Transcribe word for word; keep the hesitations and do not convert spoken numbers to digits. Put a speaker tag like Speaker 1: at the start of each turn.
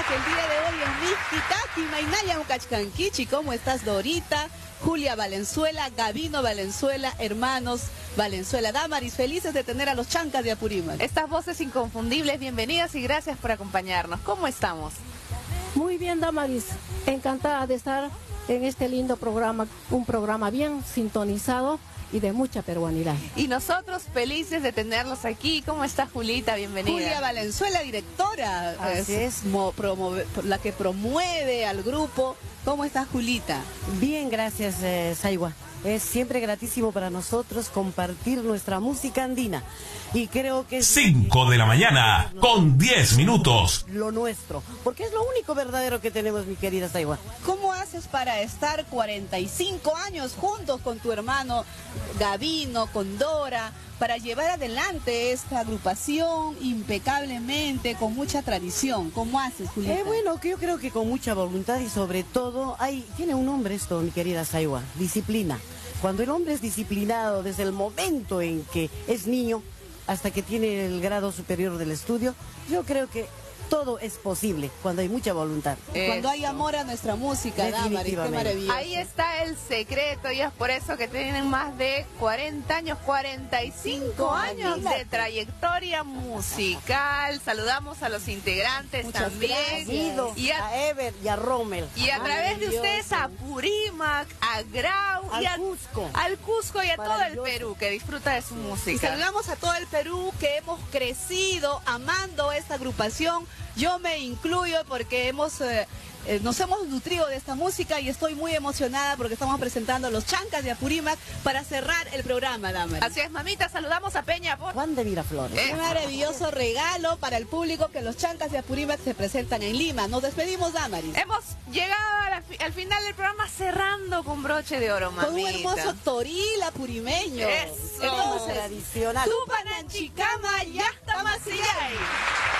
Speaker 1: el día de hoy en Mixquitaqui, Mainaya Mucachcanquichi. ¿Cómo estás, Dorita? Julia Valenzuela, Gabino Valenzuela, hermanos Valenzuela. Damaris, felices de tener a los chancas de Apurímac.
Speaker 2: Estas voces inconfundibles, bienvenidas y gracias por acompañarnos. ¿Cómo estamos?
Speaker 3: Muy bien, Damaris. Encantada de estar en este lindo programa, un programa bien sintonizado y de mucha peruanidad.
Speaker 2: Y nosotros felices de tenerlos aquí. ¿Cómo está, Julita? Bienvenida.
Speaker 1: Julia Valenzuela, directora,
Speaker 4: Así es,
Speaker 1: es mo, promove, la que promueve al grupo. ¿Cómo está, Julita?
Speaker 4: Bien, gracias, eh, Saigua. Es siempre gratísimo para nosotros compartir nuestra música andina. Y creo que es...
Speaker 5: cinco de la mañana, con diez minutos.
Speaker 4: Lo nuestro, porque es lo único verdadero que tenemos, mi querida Saigua.
Speaker 1: ¿Cómo haces para estar cuarenta y cinco años juntos con tu hermano Gabino, con Dora, para llevar adelante esta agrupación impecablemente, con mucha tradición? ¿Cómo haces, Julieta?
Speaker 4: Eh, bueno, que yo creo que con mucha voluntad y sobre todo, hay, tiene un nombre esto, mi querida Saigua, disciplina. Cuando el hombre es disciplinado desde el momento en que es niño hasta que tiene el grado superior del estudio, yo creo que todo es posible cuando hay mucha voluntad.
Speaker 1: Eso. Cuando hay amor a nuestra música, Damaris, qué maravilloso.
Speaker 2: Ahí está el secreto y es por eso que tienen más de cuarenta años, cuarenta y cinco años de trayectoria musical. Saludamos a los integrantes.
Speaker 1: Muchas
Speaker 2: también.
Speaker 4: Gracias.
Speaker 2: Y a,
Speaker 4: a Ever y a Rommel.
Speaker 2: y a través de ustedes a Purímac, a Grau,
Speaker 4: al
Speaker 2: y a,
Speaker 4: Cusco.
Speaker 2: al Cusco y a todo el Perú que disfruta de su
Speaker 1: Y
Speaker 2: música.
Speaker 1: saludamos a todo el Perú que hemos crecido amando esta agrupación. Yo me incluyo porque hemos eh, eh, nos hemos nutrido de esta música y estoy muy emocionada porque estamos presentando a los chancas de Apurímac para cerrar el programa, Damaris.
Speaker 2: Así es, mamita, saludamos a Peña por...
Speaker 4: Juan de Miraflores.
Speaker 2: Eh.
Speaker 1: Un maravilloso regalo para el público que los chancas de Apurímac se presentan en Lima. Nos despedimos, Damaris.
Speaker 2: Hemos llegado a la fi- al final del programa cerrando con broche de oro, mamita.
Speaker 1: Con un hermoso toril apurimeño.
Speaker 2: Eso.
Speaker 1: Entonces,
Speaker 4: Tradicional.
Speaker 1: Tupananchikama, Yachtamasillay.